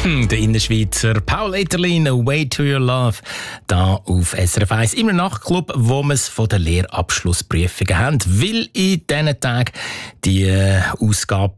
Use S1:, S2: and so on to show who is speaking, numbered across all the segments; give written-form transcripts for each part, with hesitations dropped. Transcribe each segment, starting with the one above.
S1: Der Innerschweizer Paul Eterlin, «A Way to Your Love», da auf SRF 1 im Nachtclub, wo wir es von den Lehrabschlussprüfungen haben. Weil in diesen Tagen die Ausgabe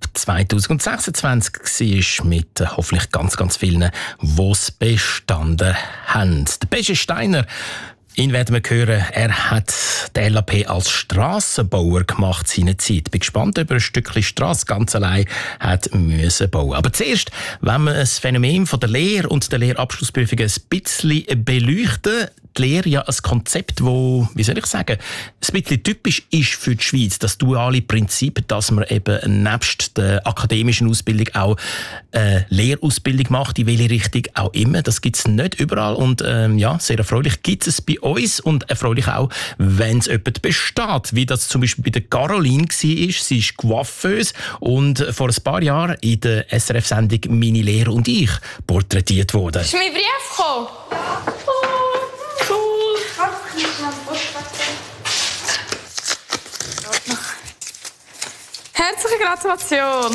S1: 2026 war mit hoffentlich ganz, ganz vielen, die es bestanden haben. Der Pesche Steiner, ihn werden wir hören. Er hat den LAP als Strassenbauer gemacht seinerzeit. Bin gespannt, ob er ein Stückchen Strasse ganz allein hat müssen bauen. Aber zuerst, wenn wir das Phänomen von der Lehre und der Lehrabschlussprüfung ein bisschen beleuchten. Die Lehre ja ein Konzept, das, wie soll ich sagen, ein bisschen typisch ist für die Schweiz. Das duale Prinzip, dass man eben nebst der akademischen Ausbildung auch Lehrausbildung macht, in welche Richtung auch immer. Das gibt es nicht überall und sehr erfreulich gibt es bei uns und erfreulich auch, wenn es jemand besteht, wie das zum Beispiel bei der Caroline war. Sie ist Coiffeuse und vor ein paar Jahren in der SRF-Sendung «Meine Lehre und ich» porträtiert wurde.
S2: Ist mein Brief gekommen? Herzliche Gratulation!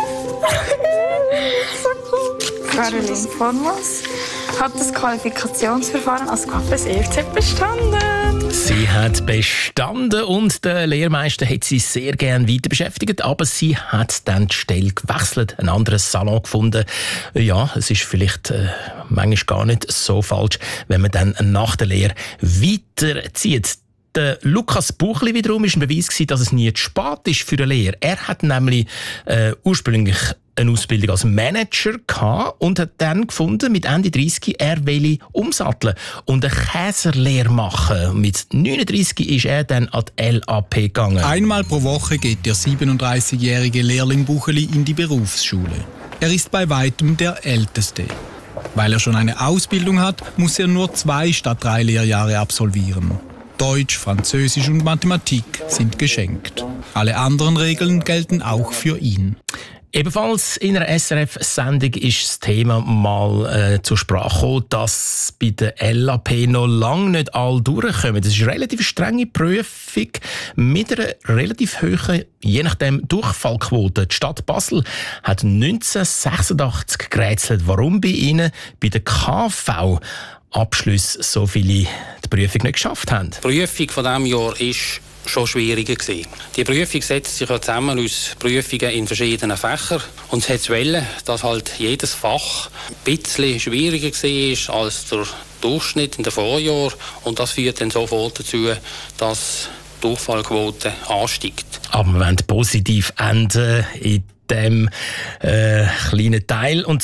S2: So cool! Caroline Formos hat das Qualifikationsverfahren als Coiffeuse EFZ bestanden.
S1: Sie hat bestanden und der Lehrmeister hat sie sehr gerne weiter beschäftigt, aber sie hat dann die Stelle gewechselt, einen anderen Salon gefunden. Ja, es ist vielleicht manchmal gar nicht so falsch, wenn man dann nach der Lehre weiterzieht. Der Lukas Buchli wiederum war ein Beweis, dass es nie zu spät ist für eine Lehre. Er hat nämlich ursprünglich eine Ausbildung als Manager gehabt und hat dann gefunden, mit Ende 30 er wolle umsatteln und eine Käserlehre machen. Mit 39 ist er dann an die LAP gegangen.
S3: Einmal pro Woche geht der 37-jährige Lehrling Buchli in die Berufsschule. Er ist bei weitem der Älteste. Weil er schon eine Ausbildung hat, muss er nur 2 statt 3 Lehrjahre absolvieren. Deutsch, Französisch und Mathematik sind geschenkt. Alle anderen Regeln gelten auch für ihn.
S1: Ebenfalls in einer SRF-Sendung ist das Thema mal zur Sprache gekommen, dass bei der LAP noch lange nicht alle durchkommen. Das ist eine relativ strenge Prüfung mit einer relativ hohen, je nachdem, Durchfallquote. Die Stadt Basel hat 1986 gerätselt, warum bei ihnen bei der KV Abschlüsse so viele die Prüfung nicht geschafft haben.
S4: Die Prüfung von diesem Jahr war schon schwieriger gewesen. Die Prüfung setzt sich ja zusammen aus Prüfungen in verschiedenen Fächern. Und es hat wollen, dass halt jedes Fach ein bisschen schwieriger war als der Durchschnitt in den Vorjahren. Und das führt dann sofort dazu, dass die Durchfallquote ansteigt.
S1: Aber wir wollen positiv enden in diesem kleinen Teil. Und